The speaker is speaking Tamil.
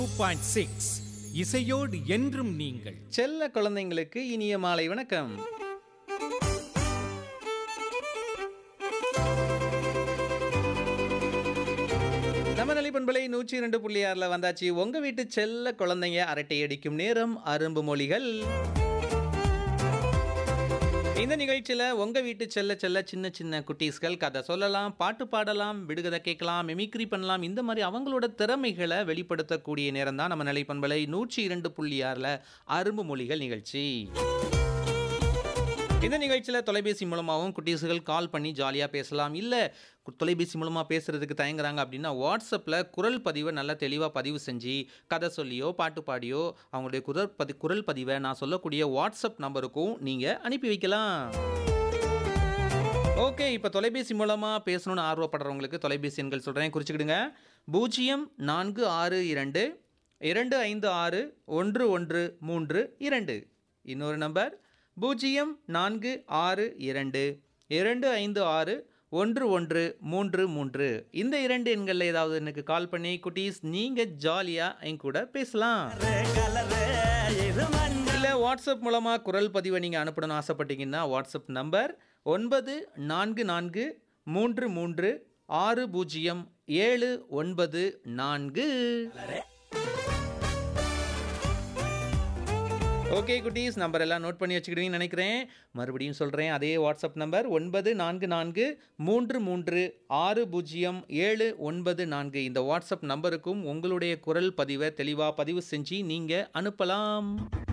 2.6 இசையோடு என்றும் நீங்கள். செல்ல குழந்தைங்களுக்கு இனிய மாலை வணக்கம். நம்ம நிலைப்பண்பலை 102.6 வந்தாச்சு. உங்க வீட்டு செல்ல குழந்தைங்க அரட்டை அடிக்கும் நேரம் அரும்பு மொழிகள். இந்த நிகழ்ச்சியில் உங்கள் வீட்டு செல்ல சின்ன சின்ன குட்டீஸ்கள் கதை சொல்லலாம், பாட்டு பாடலாம், விடுகதை கேட்கலாம், மிமிக்ரி பண்ணலாம். இந்த மாதிரி அவங்களோட திறமைகளை வெளிப்படுத்தக்கூடிய நேரம் தான் நம்ம நிலைப்பண்பலை 102.6 அரும்பு மொழிகள் நிகழ்ச்சி. இந்த நிகழ்ச்சியில் தொலைபேசி மூலமாகவும் குட்டீஸ்கள் கால் பண்ணி ஜாலியாக பேசலாம். இல்லை தொலைபேசி மூலமாக பேசுகிறதுக்கு தயங்குறாங்க அப்படின்னா வாட்ஸ்அப்பில் குரல் பதிவை நல்லா தெளிவாக பதிவு செஞ்சு கதை சொல்லியோ பாட்டு பாடியோ அவங்களுடைய குரல் பதிவை நான் சொல்லக்கூடிய வாட்ஸ்அப் நம்பருக்கும் நீங்கள் அனுப்பி வைக்கலாம். ஓகே, இப்போ தொலைபேசி மூலமாக பேசணும்னு ஆர்வப்படுறவங்களுக்கு தொலைபேசி எண்கள் சொல்கிறேன், குறிச்சிக்கிடுங்க. 0462 256 1132. இன்னொரு நம்பர் 0462 256 1133. இந்த 2 எண்களில் ஏதாவது எனக்கு கால் பண்ணி குட்டீஸ் நீங்கள் ஜாலியாக என் கூட பேசலாம். இல்லை வாட்ஸ்அப் மூலமாக குரல் பதிவை நீங்கள் அனுப்பணும்னு ஆசைப்பட்டீங்கன்னா வாட்ஸ்அப் நம்பர் 9433600794. ஓகே குட்டீஸ், நம்பர் எல்லாம் நோட் பண்ணி வச்சுக்கிடுவீங்கன்னு நினைக்கிறேன். மறுபடியும் சொல்கிறேன், அதே வாட்ஸ்அப் நம்பர் 9443360794. இந்த வாட்ஸ்அப் நம்பருக்கும் உங்களுடைய குரல் பதிவை தெளிவாக பதிவு செஞ்சு நீங்கள் அனுப்பலாம்.